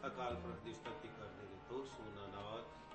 अकाल पुरख की स्तुति करदे ने। तो सोना नाथ